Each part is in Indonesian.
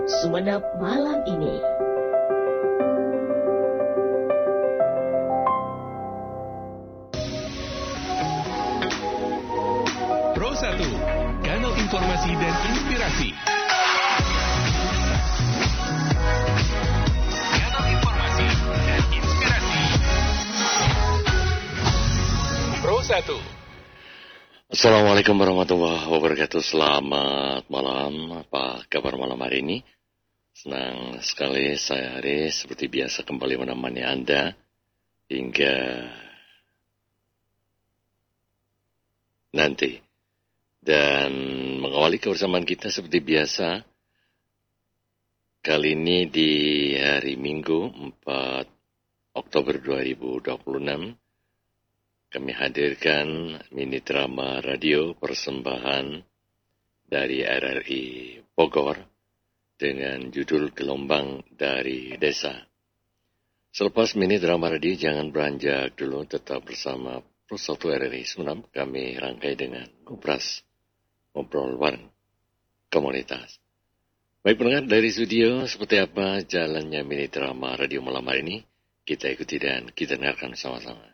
Sumenep malam ini. Pro 1, kanal informasi dan inspirasi. Kanal informasi dan inspirasi. Pro 1. Assalamualaikum warahmatullahi wabarakatuh. Selamat malam. Apa kabar malam hari ini? Senang sekali saya Haris seperti biasa kembali menemani Anda hingga nanti. Dan mengawali kebersamaan kita seperti biasa kali ini di hari Minggu 4 Oktober 2026 kami hadirkan mini drama radio persembahan dari RRI Bogor dengan judul Gelombang dari Desa. Selepas mini drama radio, jangan beranjak dulu, tetap bersama Pro 1 RRI Sumenep. Kami rangkai dengan Ngobras, ngobrol bareng komunitas. Baik pendengar, dari studio seperti apa jalannya mini drama radio malam hari ini? Kita ikuti dan kita dengarkan sama-sama.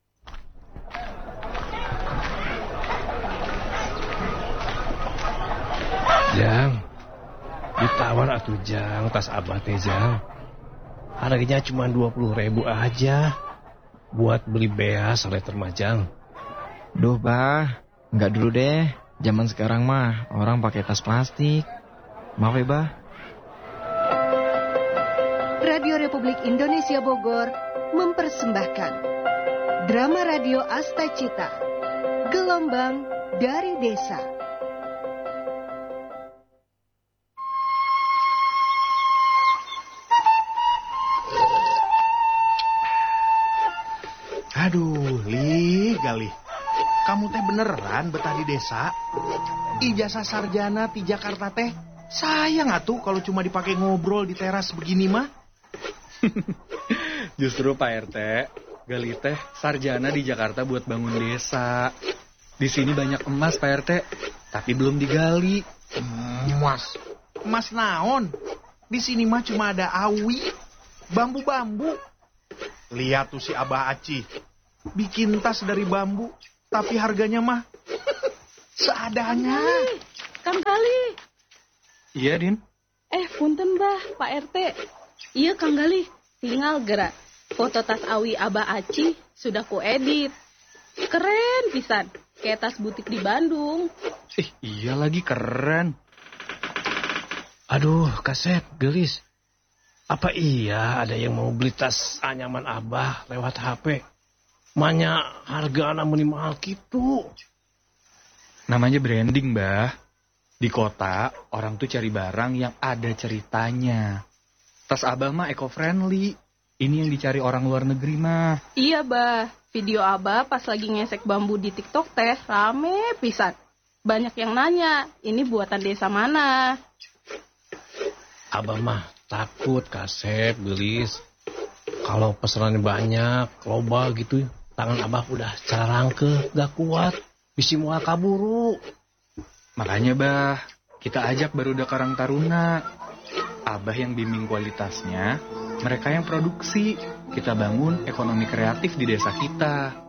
Jang, ditawar atuh Jang, tas abah teh Jang. Harganya cuma 20.000 aja. Buat beli beas liter mah Jang. Duh bah, enggak dulu deh. Zaman sekarang mah orang pakai tas plastik. Maaf ya bah. Radio Republik Indonesia Bogor mempersembahkan drama radio Asta Cita, Gelombang dari Desa. Aduh, Galih. Kamu teh beneran betah di desa? Ijazah sarjana di Jakarta teh sayang atuh kalau cuma dipakai ngobrol di teras begini mah. Justru Pak RT, Galih teh sarjana di Jakarta buat bangun desa. Di sini banyak emas Pak RT, tapi belum digali. Emas naon? Di sini mah cuma ada awi, bambu-bambu. Lihat tuh si Abah Aci, bikin tas dari bambu, tapi harganya mah seadanya. Kang Galih. Iya, Din. Punten bah, Pak RT. Iya, Kang Galih. Tinggal gerak. Foto tas awi Abah Aci sudah kuedit. Keren pisan. Kayak tas butik di Bandung. Iya lagi keren. Aduh, kaset, gelis. Apa iya ada yang mau beli tas anyaman abah lewat HP? Manya harga anak minimal gitu. Namanya branding, Mbah. Di kota, orang tuh cari barang yang ada ceritanya. Tas abah mah eco-friendly. Ini yang dicari orang luar negeri mah. Iya, bah. Video Abah pas lagi ngesek bambu di TikTok teh rame pisan. Banyak yang nanya, ini buatan desa mana? Abah mah takut kaset, gelis. Kalau pesanannya banyak, loba gitu, tangan abah udah carangke, gak kuat. Bisi mual kaburu. Makanya, Bah, kita ajak barudak Karang Taruna. Abah yang bimbing kualitasnya, mereka yang produksi. Kita bangun ekonomi kreatif di desa kita.